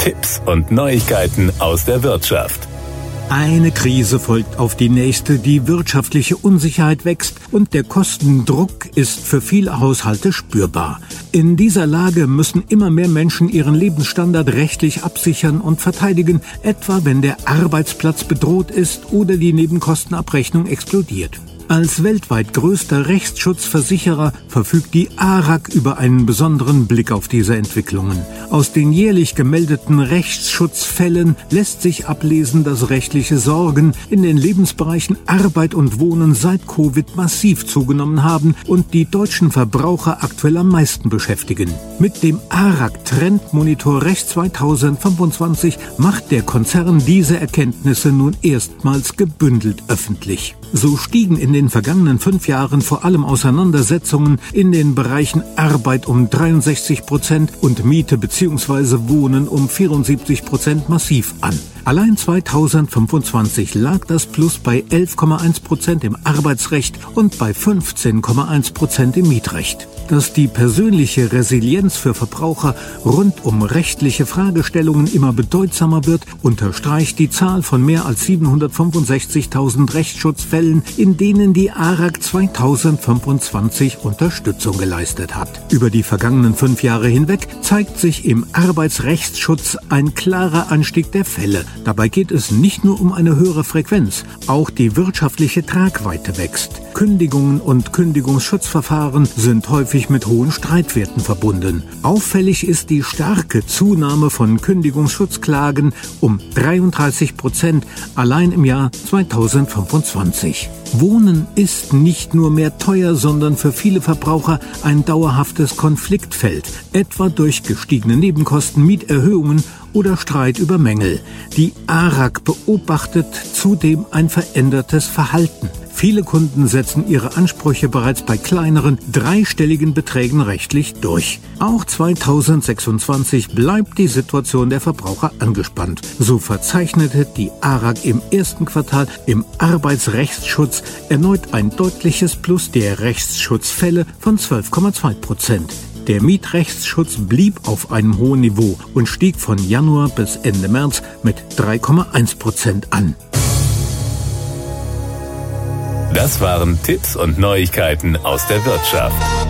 Tipps und Neuigkeiten aus der Wirtschaft. Eine Krise folgt auf die nächste, die wirtschaftliche Unsicherheit wächst und der Kostendruck ist für viele Haushalte spürbar. In dieser Lage müssen immer mehr Menschen ihren Lebensstandard rechtlich absichern und verteidigen, etwa wenn der Arbeitsplatz bedroht ist oder die Nebenkostenabrechnung explodiert. Als weltweit größter Rechtsschutzversicherer verfügt die ARAG über einen besonderen Blick auf diese Entwicklungen. Aus den jährlich gemeldeten Rechtsschutzfällen lässt sich ablesen, dass rechtliche Sorgen in den Lebensbereichen Arbeit und Wohnen seit Covid massiv zugenommen haben und die deutschen Verbraucher aktuell am meisten beschäftigen. Mit dem ARAG Trendmonitor Recht 2025 macht der Konzern diese Erkenntnisse nun erstmals gebündelt öffentlich. So stiegen in den vergangenen 5 Jahren vor allem Auseinandersetzungen in den Bereichen Arbeit um 63% und Miete bzw. Wohnen um 74% massiv an. Allein 2025 lag das Plus bei 11,1% im Arbeitsrecht und bei 15,1% im Mietrecht. Dass die persönliche Resilienz für Verbraucher rund um rechtliche Fragestellungen immer bedeutsamer wird, unterstreicht die Zahl von mehr als 765.000 Rechtsschutzfällen, in denen die ARAG 2025 Unterstützung geleistet hat. Über die vergangenen 5 Jahre hinweg zeigt sich im Arbeitsrechtsschutz ein klarer Anstieg der Fälle. Dabei geht es nicht nur um eine höhere Frequenz, auch die wirtschaftliche Tragweite wächst. Kündigungen und Kündigungsschutzverfahren sind häufig mit hohen Streitwerten verbunden. Auffällig ist die starke Zunahme von Kündigungsschutzklagen um 33% allein im Jahr 2025. Wohnen ist nicht nur mehr teuer, sondern für viele Verbraucher ein dauerhaftes Konfliktfeld, etwa durch gestiegene Nebenkosten, Mieterhöhungen oder Streit über Mängel. Die ARAG beobachtet zudem ein verändertes Verhalten. Viele Kunden setzen ihre Ansprüche bereits bei kleineren, dreistelligen Beträgen rechtlich durch. Auch 2026 bleibt die Situation der Verbraucher angespannt. So verzeichnete die ARAG im ersten Quartal im Arbeitsrechtsschutz erneut ein deutliches Plus der Rechtsschutzfälle von 12,2%. Der Mietrechtsschutz blieb auf einem hohen Niveau und stieg von Januar bis Ende März mit 3,1% an. Das waren Tipps und Neuigkeiten aus der Wirtschaft.